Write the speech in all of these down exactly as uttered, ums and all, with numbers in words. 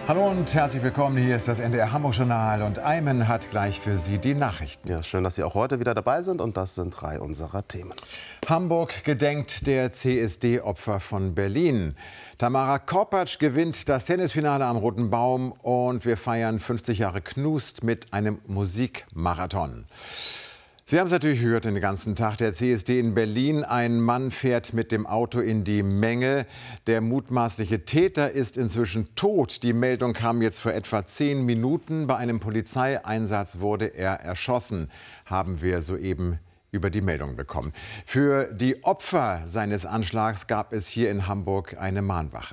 Hallo und herzlich willkommen, hier ist das N D R Hamburg Journal und Ayman hat gleich für Sie die Nachrichten. Ja, schön, dass Sie auch heute wieder dabei sind und das sind drei unserer Themen. Hamburg gedenkt der C S D-Opfer von Berlin. Tamara Korpatsch gewinnt das Tennisfinale am Roten Baum und wir feiern fünfzig Jahre Knust mit einem Musikmarathon. Sie haben es natürlich gehört den ganzen Tag. Der C S D in Berlin. Ein Mann fährt mit dem Auto in die Menge. Der mutmaßliche Täter ist inzwischen tot. Die Meldung kam jetzt vor etwa zehn Minuten. Bei einem Polizeieinsatz wurde er erschossen, haben wir soeben über die Meldung bekommen. Für die Opfer seines Anschlags gab es hier in Hamburg eine Mahnwache.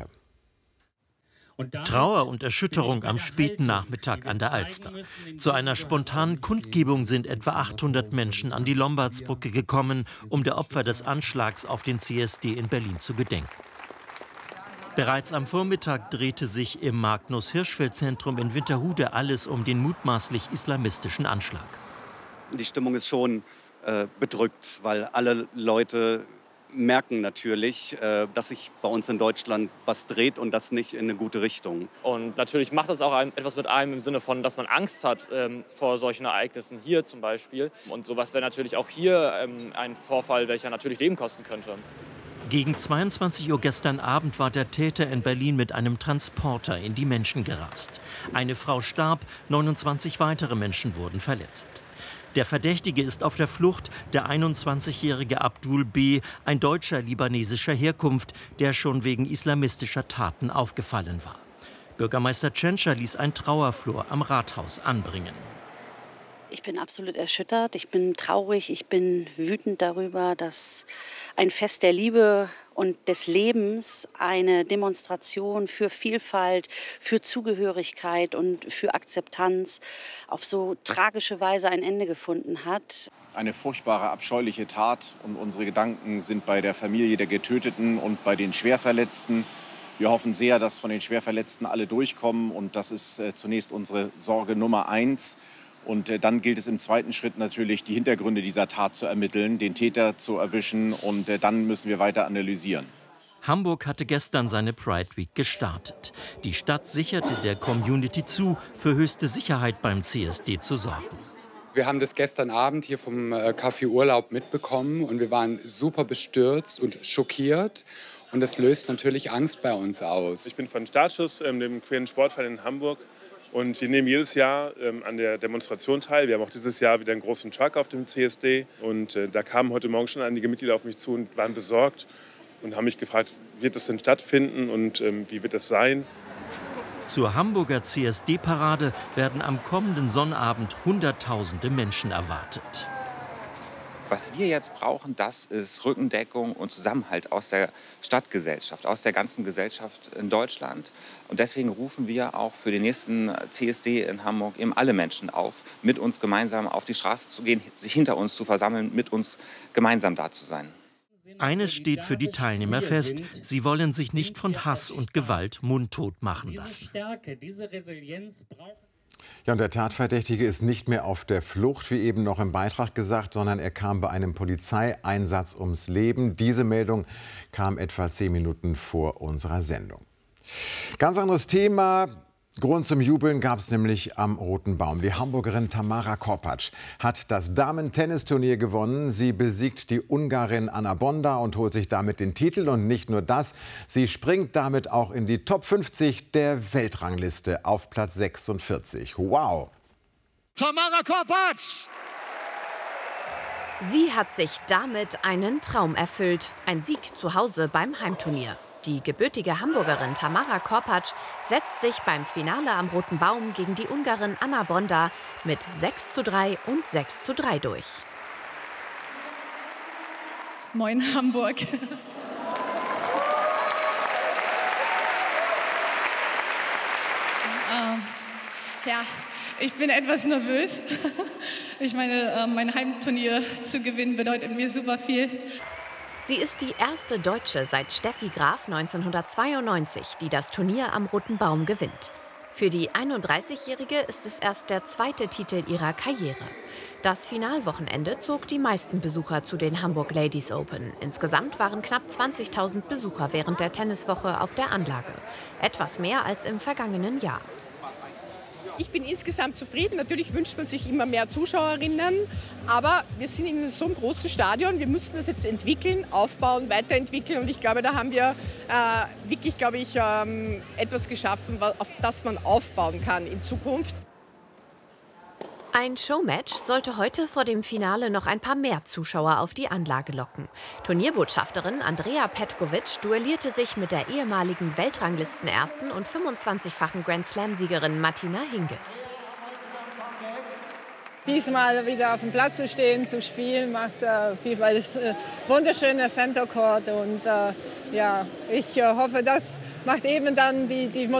Trauer und Erschütterung am späten Nachmittag an der Alster. Zu einer spontanen Kundgebung sind etwa achthundert Menschen an die Lombardsbrücke gekommen, um der Opfer des Anschlags auf den C S D in Berlin zu gedenken. Bereits am Vormittag drehte sich im Magnus-Hirschfeld-Zentrum in Winterhude alles um den mutmaßlich islamistischen Anschlag. Die Stimmung ist schon äh, bedrückt, weil alle Leute merken natürlich, dass sich bei uns in Deutschland was dreht und das nicht in eine gute Richtung. Und natürlich macht das auch etwas mit einem im Sinne von, dass man Angst hat ähm, vor solchen Ereignissen hier zum Beispiel. Und sowas wäre natürlich auch hier ähm, ein Vorfall, welcher natürlich Leben kosten könnte. Gegen zweiundzwanzig Uhr gestern Abend war der Täter in Berlin mit einem Transporter in die Menschen gerast. Eine Frau starb, neunundzwanzig weitere Menschen wurden verletzt. Der Verdächtige ist auf der Flucht, der einundzwanzigjährige Abdul B., ein Deutscher libanesischer Herkunft, der schon wegen islamistischer Taten aufgefallen war. Bürgermeister Tschentscher ließ ein Trauerflor am Rathaus anbringen. Ich bin absolut erschüttert, ich bin traurig, ich bin wütend darüber, dass ein Fest der Liebe und des Lebens, eine Demonstration für Vielfalt, für Zugehörigkeit und für Akzeptanz auf so tragische Weise ein Ende gefunden hat. Eine furchtbare, abscheuliche Tat und unsere Gedanken sind bei der Familie der Getöteten und bei den Schwerverletzten. Wir hoffen sehr, dass von den Schwerverletzten alle durchkommen und das ist äh, zunächst unsere Sorge Nummer eins. Und äh, dann gilt es im zweiten Schritt natürlich, die Hintergründe dieser Tat zu ermitteln, den Täter zu erwischen und äh, dann müssen wir weiter analysieren. Hamburg hatte gestern seine Pride Week gestartet. Die Stadt sicherte der Community zu, für höchste Sicherheit beim C S D zu sorgen. Wir haben das gestern Abend hier vom Café Urlaub mitbekommen und wir waren super bestürzt und schockiert. Und das löst natürlich Angst bei uns aus. Ich bin von Startschuss, ähm, dem queeren Sportverein in Hamburg. Und wir nehmen jedes Jahr ähm, an der Demonstration teil. Wir haben auch dieses Jahr wieder einen großen Truck auf dem C S D. Und äh, da kamen heute Morgen schon einige Mitglieder auf mich zu und waren besorgt und haben mich gefragt, wird das denn stattfinden und ähm, wie wird das sein? Zur Hamburger C S D-Parade werden am kommenden Sonnabend Hunderttausende Menschen erwartet. Was wir jetzt brauchen, das ist Rückendeckung und Zusammenhalt aus der Stadtgesellschaft, aus der ganzen Gesellschaft in Deutschland. Und deswegen rufen wir auch für den nächsten C S D in Hamburg eben alle Menschen auf, mit uns gemeinsam auf die Straße zu gehen, sich hinter uns zu versammeln, mit uns gemeinsam da zu sein. Eines steht für die Teilnehmer fest: Sie wollen sich nicht von Hass und Gewalt mundtot machen lassen. Ja, und der Tatverdächtige ist nicht mehr auf der Flucht, wie eben noch im Beitrag gesagt, sondern er kam bei einem Polizeieinsatz ums Leben. Diese Meldung kam etwa zehn Minuten vor unserer Sendung. Ganz anderes Thema. Grund zum Jubeln gab es nämlich am Roten Baum. Die Hamburgerin Tamara Korpatsch hat das Damen-Tennisturnier gewonnen. Sie besiegt die Ungarin Anna Bonda und holt sich damit den Titel. Und nicht nur das, sie springt damit auch in die Top fünfzig der Weltrangliste auf Platz sechsundvierzig. Wow! Tamara Korpatsch! Sie hat sich damit einen Traum erfüllt. Ein Sieg zu Hause beim Heimturnier. Die gebürtige Hamburgerin Tamara Korpatsch setzt sich beim Finale am Roten Baum gegen die Ungarin Anna Bonda mit sechs zu drei und sechs zu drei durch. Moin Hamburg. ähm, ja, ich bin etwas nervös. Ich meine, mein Heimturnier zu gewinnen bedeutet mir super viel. Sie ist die erste Deutsche seit Steffi Graf neunzehnhundertzweiundneunzig, die das Turnier am Roten Baum gewinnt. Für die einunddreißigjährige ist es erst der zweite Titel ihrer Karriere. Das Finalwochenende zog die meisten Besucher zu den Hamburg Ladies Open. Insgesamt waren knapp zwanzigtausend Besucher während der Tenniswoche auf der Anlage. Etwas mehr als im vergangenen Jahr. Ich bin insgesamt zufrieden. Natürlich wünscht man sich immer mehr Zuschauerinnen. Aber wir sind in so einem großen Stadion. Wir müssen das jetzt entwickeln, aufbauen, weiterentwickeln. Und ich glaube, da haben wir äh, wirklich, glaube ich, ähm, etwas geschaffen, auf das man aufbauen kann in Zukunft. Ein Showmatch sollte heute vor dem Finale noch ein paar mehr Zuschauer auf die Anlage locken. Turnierbotschafterin Andrea Petkovic duellierte sich mit der ehemaligen Weltranglistenersten und fünfundzwanzigfachen Grand-Slam-Siegerin Martina Hingis. Diesmal wieder auf dem Platz zu stehen, zu spielen, macht äh, viel, weil es äh, wunderschöner Center Court und äh, ja, ich äh, hoffe, das macht eben dann die, die